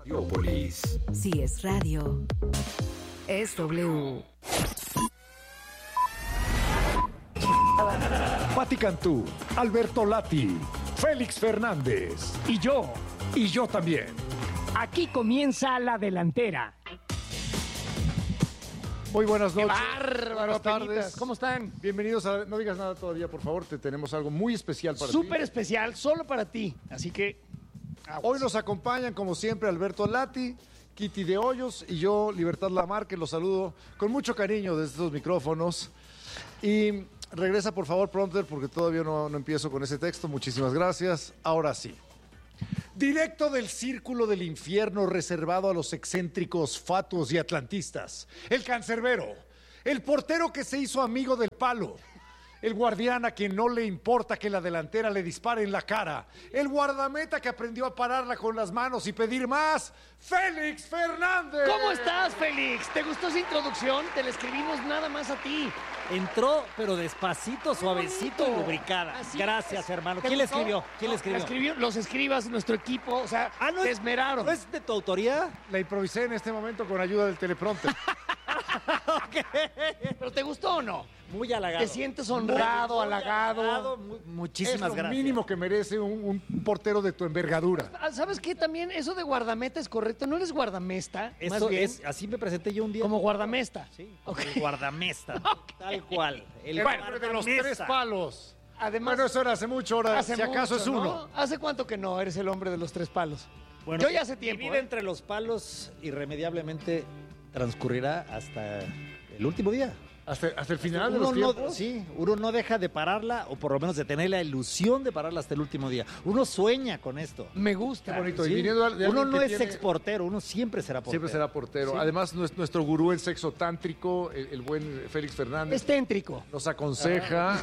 Radiopolis. Si es radio, es W. Pati Cantú, Alberto Lati, Félix Fernández y yo también. Aquí comienza la delantera. Muy buenas noches. ¡Bárbaro, buenas tardes. Peñitas! ¿Cómo están? Bienvenidos a... No digas nada todavía, por favor, te tenemos algo muy especial para ti. Súper especial, solo para ti. Así que... Hoy nos acompañan, como siempre, Alberto Lati, Kitty de Hoyos y yo, Libertad Lamarque. Los saludo con mucho cariño desde estos micrófonos. Y regresa, por favor, Prompter, porque todavía no empiezo con ese texto. Muchísimas gracias. Ahora sí. Directo del círculo del infierno reservado a los excéntricos, fatuos y atlantistas. El cancerbero, el portero que se hizo amigo del palo, el guardián a quien no le importa que la delantera le dispare en la cara, el guardameta que aprendió a pararla con las manos y pedir más, Félix Fernández. ¿Cómo estás, Félix? ¿Te gustó esa introducción? Te la escribimos nada más a ti. Entró, pero despacito, suavecito y lubricada. Así Gracias, es. hermano. ¿Te ¿Quién le gustó? escribió? ¿Quién le La escribió? los escribas, nuestro equipo, o sea, ¿no te es, esmeraron. ¿no es de tu autoría? La improvisé en este momento con ayuda del teleprompter. ¿Pero te gustó o no? Muy halagado. ¿Te sientes honrado, halagado? Muchísimas Es lo gracias. mínimo que merece un portero de tu envergadura. ¿Sabes qué? También eso de guardameta es correcto. ¿No eres guardamesta? Eso más bien, es, así me presenté yo un día. como guardamesta. Sí, Ok. el guardamesta. Tal cual. El El hombre de los guardamesta. tres palos. Además, Bueno, eso era hace mucho, ahora hace si acaso mucho, es uno. ¿no? ¿Hace cuánto que no eres el hombre de los tres palos? Bueno, Yo ya hace tiempo. Mi vida entre los palos irremediablemente transcurrirá hasta el último día. Hasta el final de Uno los tiempos. uno no deja de pararla, o por lo menos de tener la ilusión de pararla hasta el último día. Uno sueña con esto. Me gusta. Qué bonito. Sí. Y viniendo de Uno alguien no que es tiene- exportero, uno siempre será portero. Siempre será portero. Sí. Además, nuestro gurú en sexo tántrico, el buen Félix Fernández, Es téntrico. nos aconseja,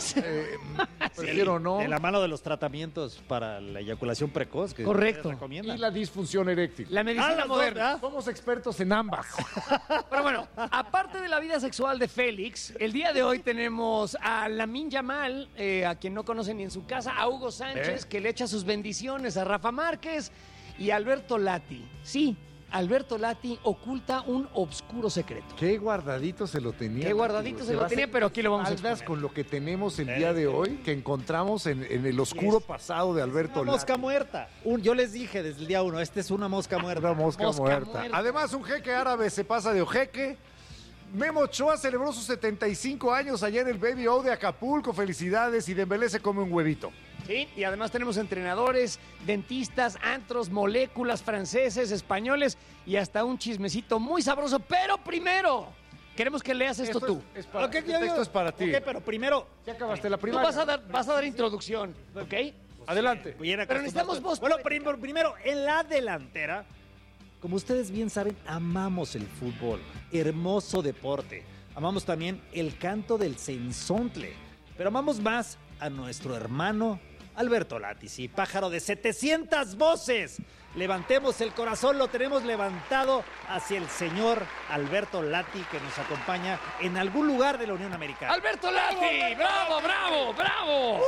prefiero no, De la mano de los tratamientos para la eyaculación precoz que Correcto. se recomienda. y la disfunción eréctil. La medicina las dos, moderna. ¿verdad? Somos expertos en ambas. Pero bueno, aparte de la vida sexual de Félix, el día de hoy tenemos a Lamine Yamal, a quien no conocen ni en su casa, a Hugo Sánchez, que le echa sus bendiciones a Rafa Márquez y a Alberto Lati. Sí, Alberto Lati oculta un obscuro secreto. Qué guardadito se lo tenía. Qué guardadito se lo tenía, pero aquí lo vamos a espaldas exponer. con lo que tenemos el día de hoy, que encontramos en el oscuro pasado de Alberto Una mosca Lati. muerta. Yo les dije desde el día 1, esta es una mosca muerta. Una mosca Mosca muerta. muerta. Además, un jeque árabe se pasa de ojeque. Memo Ochoa celebró sus 75 años ayer en el Baby O de Acapulco. Felicidades. Y Dembélé se come un huevito. Sí, y además tenemos entrenadores, dentistas, antros, moléculas, franceses, españoles y hasta un chismecito muy sabroso. Pero primero, queremos que leas esto tú. Es para, Ok, este yo- texto es para ti. Ok, pero primero... Ya acabaste la Tú primaria. vas a dar introducción, ¿ok? Adelante. Bien Pero necesitamos acostumbrado. voz Bueno, poética. primero, en la delantera, como ustedes bien saben, amamos el fútbol. Hermoso deporte. Amamos también el canto del cenzontle. Pero amamos más a nuestro hermano Alberto Lati, sí, pájaro de 700 voces. Levantemos el corazón, lo tenemos levantado hacia el señor Alberto Lati, que nos acompaña en algún lugar de la Unión Americana. Alberto Lati, bravo, bravo, bravo.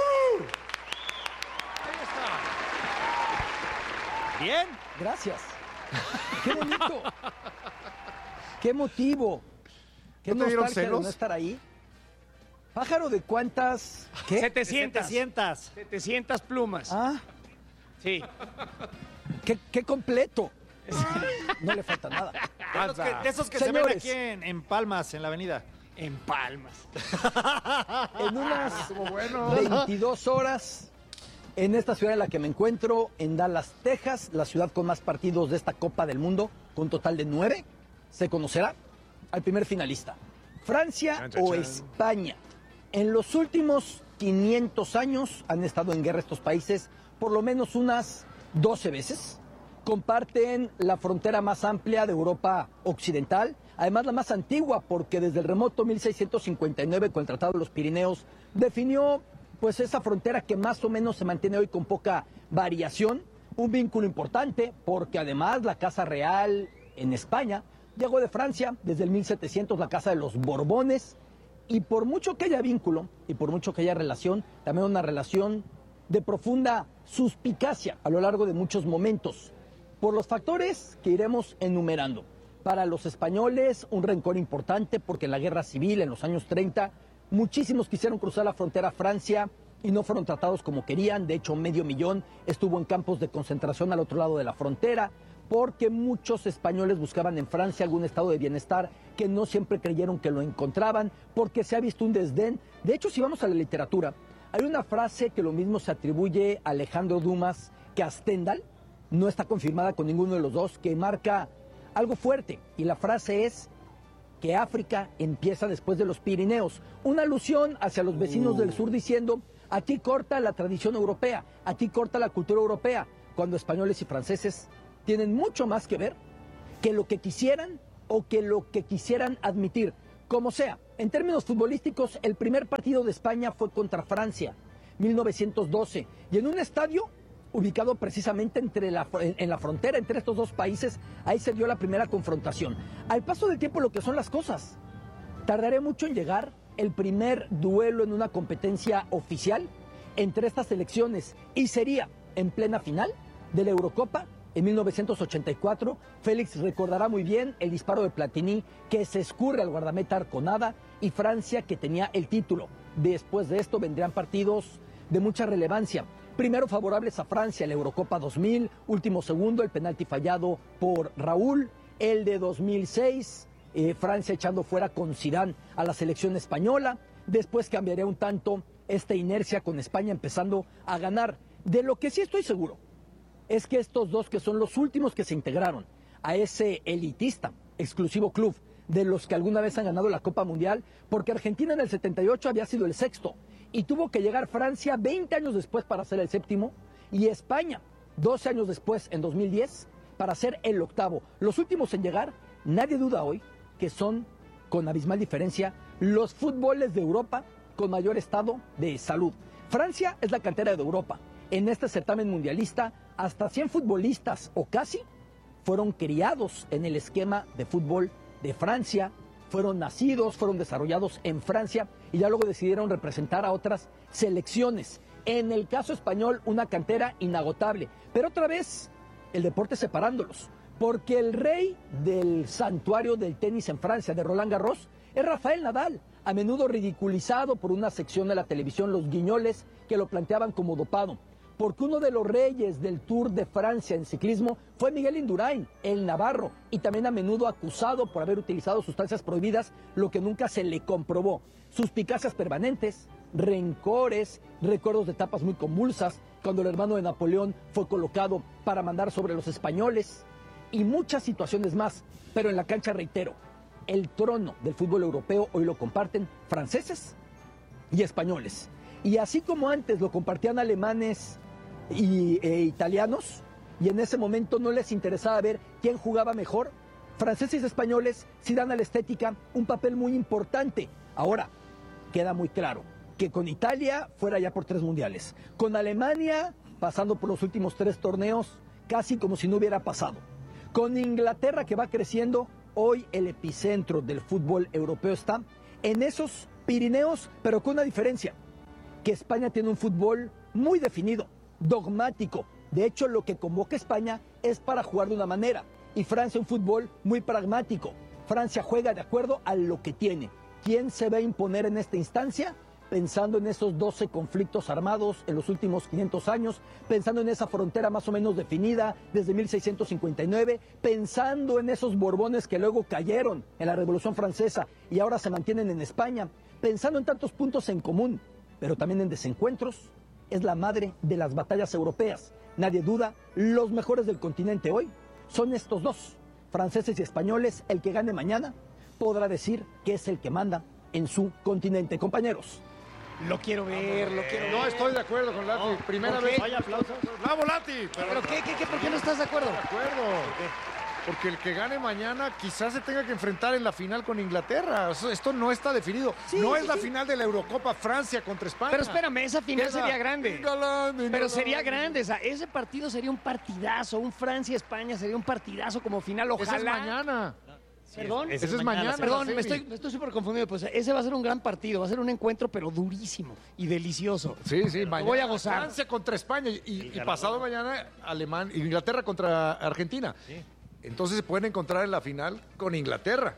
¿Bien? Gracias. Qué bonito. Qué emotivo. Qué ¿No te dieron nostalgia de celos? no estar ahí. Pájaro de cuántas. ¿Qué? 700. 700. 700 plumas. Ah, Sí. qué completo. No le falta nada. De esos que se Señores. ven aquí en Palmas, en la avenida. En palmas. En unas Estuvo bueno. 22 horas, en esta ciudad en la que me encuentro, en Dallas, Texas, la ciudad con más partidos de esta Copa del Mundo, con un total de 9, se conocerá al primer finalista. Francia Chan, chan, o chan. España. En los últimos 500 años han estado en guerra estos países por lo menos unas 12 veces. Comparten la frontera más amplia de Europa Occidental, además la más antigua porque desde el remoto 1659 con el Tratado de los Pirineos definió pues esa frontera que más o menos se mantiene hoy con poca variación. Un vínculo importante porque además la Casa Real en España llegó de Francia desde el 1700, la Casa de los Borbones, y por mucho que haya vínculo y por mucho que haya relación, también una relación de profunda suspicacia a lo largo de muchos momentos. por los factores que iremos enumerando. Para los españoles, un rencor importante porque en la guerra civil, en los años 30, muchísimos quisieron cruzar la frontera a Francia y no fueron tratados como querían. De hecho, 500,000 estuvo en campos de concentración al otro lado de la frontera, porque muchos españoles buscaban en Francia algún estado de bienestar que no siempre creyeron que lo encontraban, porque se ha visto un desdén. De hecho, si vamos a la literatura, hay una frase que lo mismo se atribuye a Alejandro Dumas que a Stendhal, no está confirmada con ninguno de los dos, que marca algo fuerte, y la frase es que África empieza después de los Pirineos, una alusión hacia los vecinos del sur diciendo, aquí corta la tradición europea, aquí corta la cultura europea, cuando españoles y franceses tienen mucho más que ver que lo que quisieran o que lo que quisieran admitir. Como sea, en términos futbolísticos, el primer partido de España fue contra Francia, 1912, y en un estadio ubicado precisamente en la frontera entre estos dos países, ahí se dio la primera confrontación. Al paso del tiempo, lo que son las cosas, tardaré mucho en llegar el primer duelo en una competencia oficial entre estas selecciones, y sería en plena final de la Eurocopa en 1984. Félix recordará muy bien el disparo de Platini que se escurre al guardameta Arconada, y Francia, que tenía el título. Después de esto vendrían partidos de mucha relevancia. Primero favorables a Francia, la Eurocopa 2000, último segundo, el penalti fallado por Raúl, el de 2006, Francia echando fuera con Zidane a la selección española. Después cambiaría un tanto esta inercia con España empezando a ganar. De lo que sí estoy seguro es que estos dos, que son los últimos que se integraron a ese elitista, exclusivo club de los que alguna vez han ganado la Copa Mundial, porque Argentina en el 78 había sido el sexto, y tuvo que llegar Francia 20 años después para ser el séptimo, y España 12 años después, en 2010, para ser el octavo. Los últimos en llegar, nadie duda hoy que son, con abismal diferencia, los fútboles de Europa con mayor estado de salud. Francia es la cantera de Europa. En este certamen mundialista, hasta 100 futbolistas, o casi, fueron criados en el esquema de fútbol de Francia, fueron nacidos, fueron desarrollados en Francia, y ya luego decidieron representar a otras selecciones. En el caso español, una cantera inagotable, pero otra vez el deporte separándolos, porque el rey del santuario del tenis en Francia, de Roland Garros, es Rafael Nadal, a menudo ridiculizado por una sección de la televisión, los guiñoles, que lo planteaban como dopado, porque uno de los reyes del Tour de Francia en ciclismo fue Miguel Indurain, el navarro, y también a menudo acusado por haber utilizado sustancias prohibidas, lo que nunca se le comprobó. Suspicacias permanentes, rencores, recuerdos de etapas muy convulsas, cuando el hermano de Napoleón fue colocado para mandar sobre los españoles, y muchas situaciones más. Pero en la cancha, reitero, el trono del fútbol europeo hoy lo comparten franceses y españoles. Y así como antes lo compartían alemanes e italianos, y en ese momento no les interesaba ver quién jugaba mejor, franceses y españoles sí dan a la estética un papel muy importante. Ahora, queda muy claro que con Italia fuera ya por 3 mundiales, con Alemania pasando por los últimos 3 torneos casi como si no hubiera pasado, con Inglaterra, que va creciendo, hoy el epicentro del fútbol europeo está en esos Pirineos, pero con una diferencia, que España tiene un fútbol muy definido, dogmático. De hecho, lo que convoca España es para jugar de una manera, y Francia un fútbol muy pragmático. Francia juega de acuerdo a lo que tiene. ¿Quién se va a imponer en esta instancia? Pensando en esos 12 conflictos armados en los últimos 500 años, pensando en esa frontera más o menos definida desde 1659, pensando en esos Borbones que luego cayeron en la Revolución Francesa y ahora se mantienen en España, pensando en tantos puntos en común, pero también en desencuentros. Es la madre de las batallas europeas. Nadie duda, los mejores del continente hoy son estos dos, franceses y españoles. El que gane mañana podrá decir que es el que manda en su continente. Compañeros. Lo quiero ver, lo quiero ver. No estoy de acuerdo con Lati. Primera ¿por qué? vez. Vaya aplausos. ¡Bravo, Lati! ¿Pero qué? ¿Por qué no estás de acuerdo? De acuerdo. Porque el que gane mañana quizás se tenga que enfrentar en la final con Inglaterra. Esto no está definido. No es la final de la Eurocopa, Francia contra España. Pero espérame, esa final Queda sería grande. England. Pero sería grande, o sea, ese partido sería un partidazo, un Francia-España sería un partidazo como final, Esa es ojalá. mañana. Perdón. Ese es mañana. Perdón, la me semi. estoy súper confundido. Pues ese va a ser un gran partido, va a ser un encuentro, pero durísimo y delicioso. Sí, sí, mañana. voy a gozar. Francia contra España y pasado mañana Inglaterra contra Argentina. Entonces se pueden encontrar en la final con Inglaterra.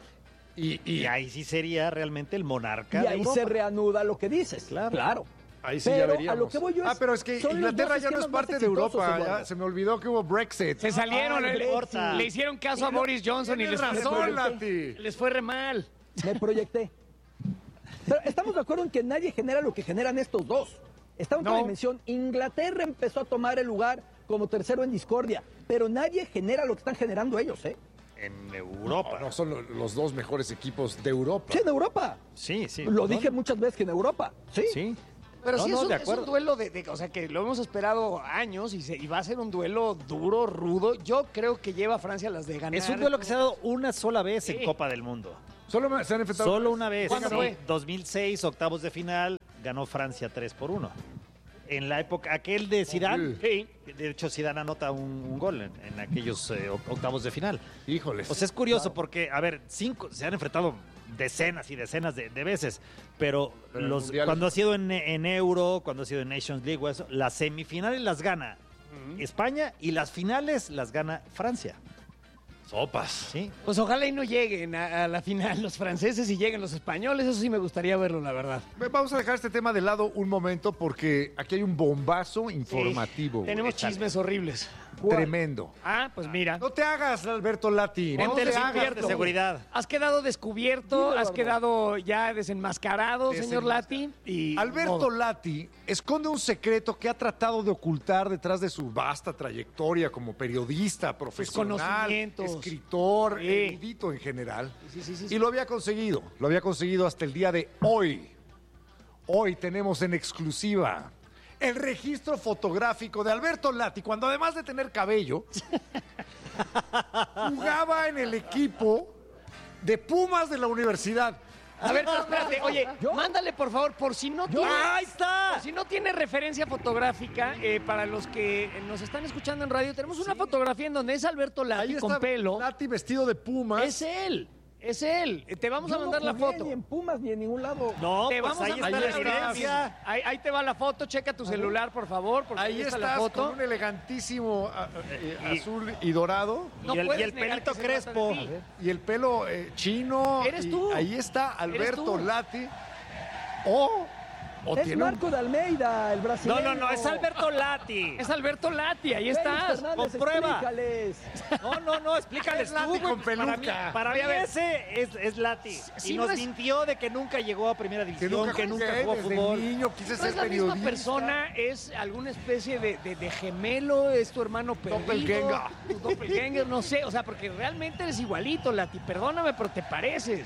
Y ahí sí sería realmente el monarca Y de ahí Europa. se reanuda lo que dices. Claro. Ahí sí Pero ya a veríamos. lo que voy yo es, pero es que son los Inglaterra dos ya no es esquemas más parte de exitosos, Europa. Eduardo. Ya se me olvidó que hubo Brexit. Se salieron, no importa. le hicieron caso a Boris Johnson y Tienes les razón, Lati. fue re mal. Me proyecté. Pero estamos de acuerdo en que nadie genera lo que generan estos dos. Está en otra No. dimensión. Inglaterra empezó a tomar el lugar como tercero en discordia, pero nadie genera lo que están generando ellos, ¿eh? En Europa. No, son los dos mejores equipos de Europa. Sí, en Europa. Sí, sí. Lo dije muchas veces que en Europa. Sí. Sí. Pero No, sí no, es, un, de es un acuerdo. duelo o sea, que lo hemos esperado años y va a ser un duelo duro, rudo. Yo creo que lleva a Francia las de ganar. Es un duelo que se ha dado una sola vez Sí. en Copa del Mundo. Solo se han enfrentado. Solo una vez. ¿Cuándo Sí, fue? 2006, octavos de final, ganó Francia 3-1. En la época, aquel de Zidane, Sí. de hecho Zidane anota un gol en aquellos octavos de final. Híjoles. O sea, es curioso porque, a ver, se han enfrentado decenas y decenas de veces, pero Pero en mundiales. cuando ha sido en Euro, cuando ha sido en Nations League, o eso, las semifinales las gana España y las finales las gana Francia. Sopas. ¿Sí? Pues ojalá y no lleguen a la final los franceses y lleguen los españoles. Eso sí me gustaría verlo, la verdad. Vamos a dejar este tema de lado un momento porque aquí hay un bombazo informativo. Tenemos chismes horribles. Tremendo. Ah, pues mira. No te hagas, Alberto Lati. No Ponte te el hagas. cinturón de seguridad. Has quedado descubierto, Dime, has Eduardo. quedado ya desenmascarado, señor Lati. Y Alberto modo. Lati esconde un secreto que ha tratado de ocultar detrás de su vasta trayectoria como periodista, profesional, conocimientos. escritor, Sí. erudito en general. Sí. Y lo había conseguido hasta el día de hoy. Hoy tenemos en exclusiva el registro fotográfico de Alberto Lati, cuando además de tener cabello, jugaba en el equipo de Pumas de la universidad. A ver, pero espérate, oye, ¿Yo? mándale por favor, por si no tiene, ¡Ahí está! por si no tiene referencia fotográfica, para los que nos están escuchando en radio, tenemos una fotografía en donde es Alberto Lati Ahí con está pelo. Lati vestido de Pumas. Es él. Te vamos a Yo no mandar la jugué foto. Ni en Pumas ni en ningún lado. No, Te pues vamos ahí a está mandar la está. evidencia. Ahí te va la foto, checa tu celular, por favor, porque Ahí está estás la foto. con un elegantísimo azul y dorado No y el puedes negar pelito que se trata de crespo. ti. y el pelo chino. Eres y tú. Ahí está Alberto tú. Lati. O Es tiene un- Marco de Almeida, el No, brasileño. no, es Alberto Lati. Es Alberto Lati, ahí Félix estás. Fernández, comprueba. explícales. No, explícales Es Lati tú, güey. con peluca. Para mí A ver. ese es Lati. Sí, y no nos es- mintió de que nunca llegó a primera que división, nunca, que nunca jugué jugó desde fútbol. niño, quise ¿No ser es la misma periodista. persona? ¿Es alguna especie de gemelo? ¿Es tu hermano perdido? Doppelganger. Tu doppelganger, no sé. O sea, porque realmente eres igualito, Lati. Perdóname, pero te pareces.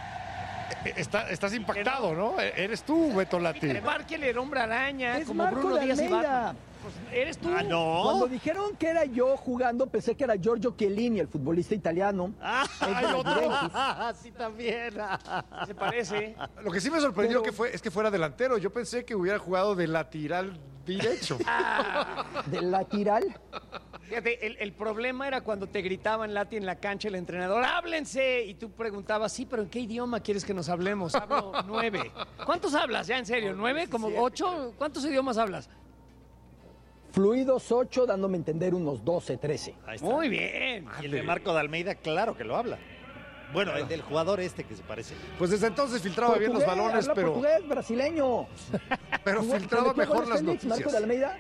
Estás impactado, ¿no? Eres tú, Beto Lati. Márquele el hombre araña, Es como Marco Bruno de Díaz y Almeida. Batman. Pues eres tú. Ah, no. Cuando dijeron que era yo jugando, pensé que era Giorgio Chiellini, el futbolista italiano. Ah, Es de la Juventus. sí, también. Se parece. Lo que sí me sorprendió Pero- es que fuera delantero. Yo pensé que hubiera jugado de lateral derecho. De lateral. Fíjate, el problema era cuando te gritaban Lati en la cancha el entrenador, ¡háblense! Y tú preguntabas, sí, pero ¿en qué idioma quieres que nos hablemos? Hablo 9. ¿Cuántos hablas ya, en serio? ¿9? ¿Como 8? ¿Cuántos idiomas hablas? Fluidos 8, dándome a entender unos 12, 13. Ahí está. Muy bien. Y el de Marco de Almeida, claro que lo habla. Bueno, el del jugador este que se parece. Pues desde entonces filtraba bien los Portugués, balones, habla pero portugués, brasileño. filtraba ¿Se metió mejor goles las Félix, Marco de noticias. Almeida?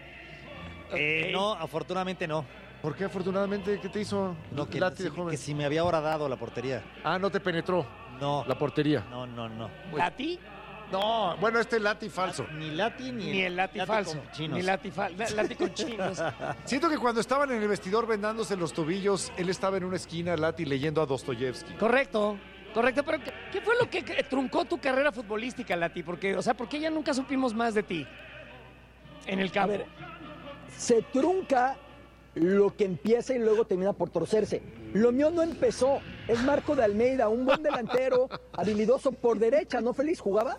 No, afortunadamente no. ¿Por qué afortunadamente? ¿Qué te hizo No, que, Lati de sí, joven? que si me había horadado la portería. Ah, no te penetró No. la portería. No. ¿Lati? No, bueno, este Lati falso. Ni Lati Ni el Lati falso. con chinos. Ni Lati con chinos. Siento que cuando estaban en el vestidor vendándose los tobillos, él estaba en una esquina, Lati, leyendo a Dostoyevsky. Correcto. Pero ¿qué fue lo que truncó tu carrera futbolística, Lati? Porque, o sea, ¿por qué ya nunca supimos más de ti en el A campo? ver, se trunca lo que empieza y luego termina por torcerse. Lo mío no empezó. Es Marco de Almeida, un buen delantero, habilidoso por derecha, ¿no, Félix? ¿Jugaba?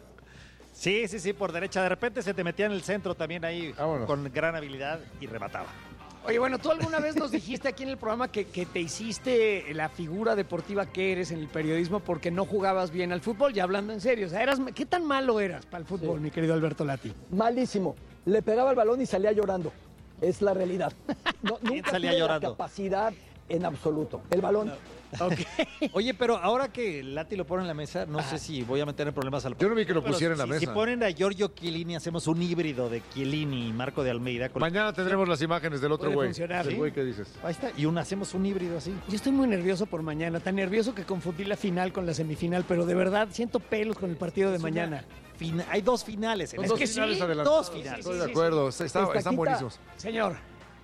Sí, por derecha. De repente se te metía en el centro también ahí Vámonos. con gran habilidad y remataba. Oye, bueno, tú alguna vez nos dijiste aquí en el programa que te hiciste la figura deportiva que eres en el periodismo porque no jugabas bien al fútbol, ya hablando en serio. O sea, ¿qué tan malo eras para el fútbol, mi querido Alberto Lati? Malísimo. Le pegaba el balón y salía llorando. Es la realidad. Nunca salía tuve llorando? la capacidad en absoluto. El balón. Oye, pero ahora que Lati lo pone en la mesa, no sé si voy a meter en problemas al Yo no vi que lo Pero pusiera en la si mesa. ponen a Giorgio Chiellini, hacemos un híbrido de Chiellini y Marco de Almeida. Mañana tendremos las imágenes del otro Puede güey. funcionar, ¿El ¿sí? güey qué dices? Ahí está, y hacemos un híbrido así. Yo estoy muy nervioso por mañana, tan nervioso que confundí la final con la semifinal, pero de verdad siento pelos con el partido de mañana. Hay dos finales en Son Es dos que finales sí, adelantados. dos finales. Estoy Sí, de sí, acuerdo. Están Estaquita. buenísimos. Señor,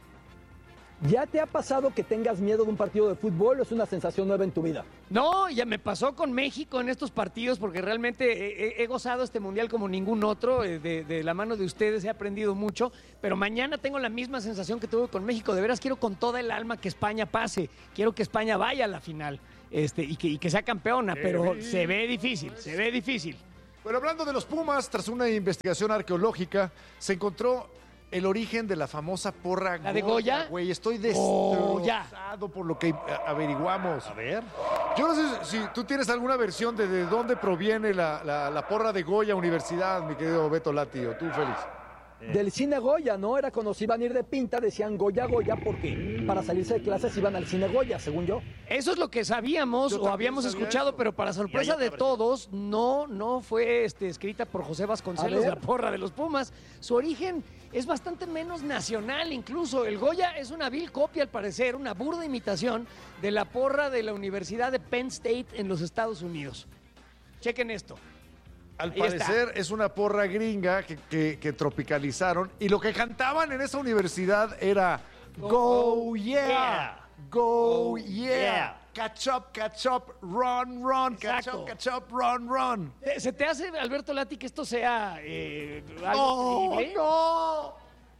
¿Ya te ha pasado que tengas miedo de un partido de fútbol o es una sensación nueva en tu vida? no, ya me pasó con México en estos partidos porque realmente he gozado este mundial como ningún otro. De la mano de ustedes he aprendido mucho, pero mañana tengo la misma sensación que tuve con México. De veras quiero con toda el alma que España pase. Quiero que España vaya a la final y que sea campeona, pero se ve difícil, se ve difícil. Bueno, hablando de los Pumas, tras una investigación arqueológica, se encontró el origen de la famosa porra ¿La de Goya? Güey, estoy Goya. destrozado por lo que averiguamos. A ver. Yo no sé si tú tienes alguna versión de dónde proviene la porra de Goya Universidad, mi querido Beto Lati, o tú, Félix. Del cine Goya, ¿no? Era cuando se iban a ir de pinta, decían Goya, Goya, porque para salirse de clases iban al cine Goya, según yo. Eso es lo que sabíamos Yo o también habíamos sabía escuchado, eso. pero para sorpresa de todos, no fue escrita por José Vasconcelos, A ver. la porra de los Pumas. Su origen es bastante menos nacional incluso. El Goya es una vil copia, al parecer, una burda imitación de la porra de la Universidad de Penn State en los Estados Unidos. Chequen esto. Al Ahí está. parecer es una porra gringa que tropicalizaron y lo que cantaban en esa universidad era Go yeah, Go yeah, catch up, run, Exacto. catch up, run. ¿Se te hace, Alberto Lati, que esto sea algo creíble? No.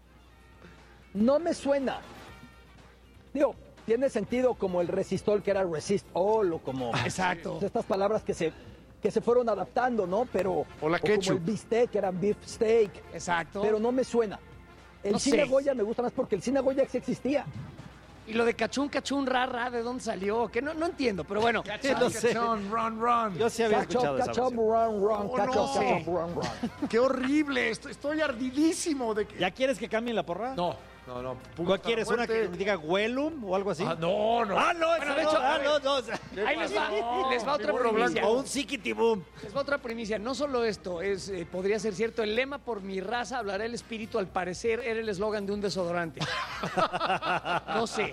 No me suena. Digo, tiene sentido como el resistol que era resist all o como Exacto. estas palabras que se fueron adaptando, ¿no? Pero O la como ketchup. el bistec era beef steak. Exacto. Pero no me suena. El No cine sé. Goya me gusta más porque el cine Goya sí existía. Y lo de cachún, ra, ¿de dónde salió? Que no entiendo, pero bueno. No sé. Run. Yo sí había Catch escuchado up, esa catch up, versión. run, catch no. up, catch up, run. Qué horrible, estoy ardidísimo de que... ¿Ya quieres que cambien la porra? No. ¿Cuál quieres? ¿Una Fuerte. que diga Huelum o algo así? No. Ah, no, Bueno, de hecho, no. Ahí les va otra burro primicia. O un Sikitibum. Les va otra primicia. No solo esto, podría ser cierto. El lema "por mi raza hablará el espíritu", al parecer era el eslogan de un desodorante. No sé.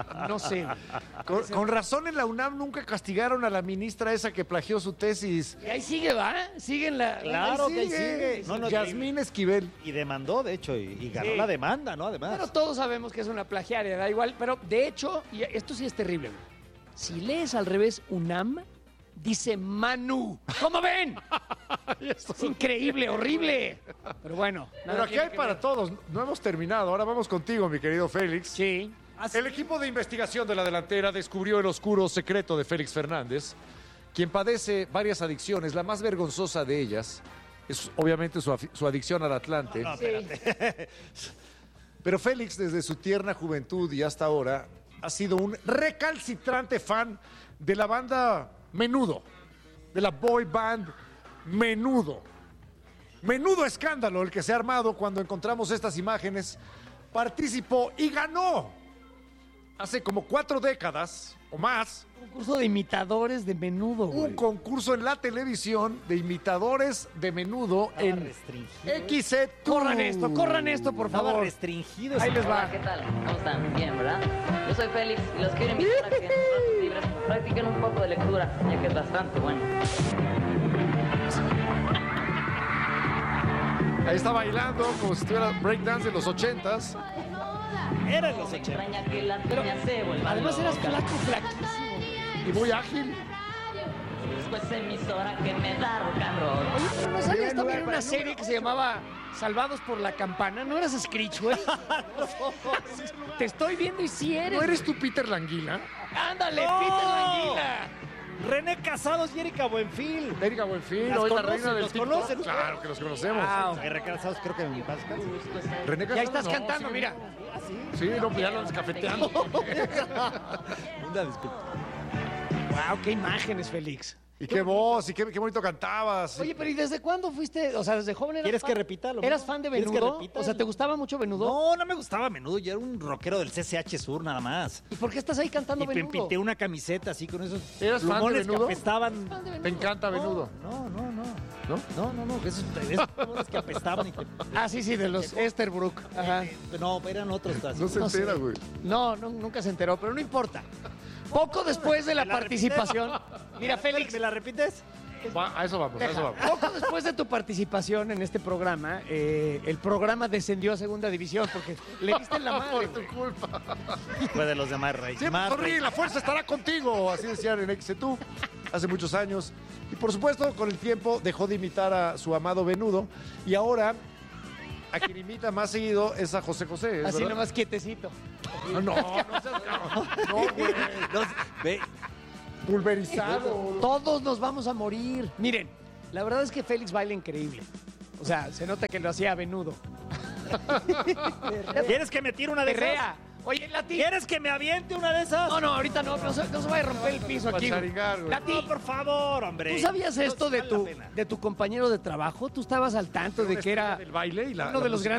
Con razón en la UNAM nunca castigaron a la ministra esa que plagió su tesis. Y ahí sigue, ¿va? Siguen la... Claro que ahí sigue. No, Yasmín Esquivel. Y demandó, de hecho, y ganó Sí. la demanda, ¿no? Además. Pero todos sabemos que es una plagiaria, da igual. Pero de hecho, y esto sí es terrible, güey. Si lees al revés UNAM, dice Manu. ¿Cómo ven? Es increíble, horrible. Pero bueno. nada Pero aquí tiene hay que para ver. todos. No hemos terminado. Ahora vamos contigo, mi querido Félix. Sí. El equipo de investigación de la delantera descubrió el oscuro secreto de Félix Fernández, quien padece varias adicciones. La más vergonzosa de ellas es obviamente su adicción al Atlante. Sí. Pero Félix, desde su tierna juventud y hasta ahora, ha sido un recalcitrante fan de la banda Menudo, de la boy band Menudo. Menudo escándalo el que se ha armado cuando encontramos estas imágenes. Participó y ganó hace como 4 décadas o más Un concurso de imitadores de Menudo, güey. un concurso en la televisión de imitadores de Menudo Estaba en restringido. XZ. Corran esto, por Estaba favor. restringido. Ahí ese- les va. Hola, ¿qué tal? ¿Cómo están? Bien, ¿verdad? Yo soy Félix y los quiero invitar a que en sus ratos libres practiquen un poco de lectura, ya que es bastante bueno. Ahí está bailando como si estuviera breakdance de los 80s. Era en los Me 80. extraña que la niña se vuelva Además eras loca. flaquísimo. Y muy ágil. Después emisora que me da rock and roll. Oye, pero no sabías también una serie que se llamaba Salvados por la Campana. ¿No eras Screech, güey? Te estoy viendo y si eres. ¿No eres tú Peter Languila? ¡Ándale, Peter Languila! René Casados y Erika Buenfil. Erika Buenfil, ¿Las hoy la conocen? reina del ¿Los TikTok. conocen? Claro que los conocemos. Wow. René Casados creo que en mi paz. René Ya Casados, estás no, cantando, sí, mira. Sí, no, pues ya lo descafeteando. Una disculpa. Wow, qué imágenes, Félix. Y qué voz, y qué bonito cantabas. Oye, pero ¿y desde cuándo fuiste? O sea, desde joven eras ¿Quieres fan? que repita lo ¿Eras mismo? fan de ¿Quieres que Venudo? repita? O sea, ¿te gustaba mucho Venudo? No, no me gustaba a menudo. Yo era un rockero del CCH Sur nada más. ¿Y por qué estás ahí cantando Y me Venudo? pinté una camiseta así con esos ¿Eras fan de plumones que Venudo? apestaban. Te encanta Venudo. No. ¿No? Esos plumones que apestaban y te... Ah, sí, de los Esterbrook. Ajá. No, eran otros. Así. No se No sé. entera, güey. No, nunca se enteró, pero no importa. Poco después de la ¿Me la participación. Mira, Félix, ¿Me la repites? A eso vamos, a eso vamos. poco después de tu participación en este programa, el programa descendió a segunda división porque le diste en la madre. Por tu culpa. Fue de los demás Rey. Siempre Más sonríe, Rey. la fuerza estará contigo. Así decían en XTU hace muchos años. Y por supuesto, con el tiempo dejó de imitar a su amado Venudo. Y ahora, a quien imita más seguido es a José José. ¿es Así verdad? nomás quietecito. No seas cabrón. No, güey. Ve, Pulverizado. Todos nos vamos a morir. Miren, la verdad es que Félix baila increíble. O sea, se nota que lo hacía a Venudo. ¿Quieres que me tire una de esas? Perrea. Oye, Lati. ¿Quieres que me aviente una de esas? No, ahorita no se vaya a romper el piso aquí. Para charingar, güey. Lati, No, por favor, hombre. ¿tú sabías esto No vale la pena. de tu compañero de trabajo? ¿Tú estabas al tanto de que era El baile y la uno de los música.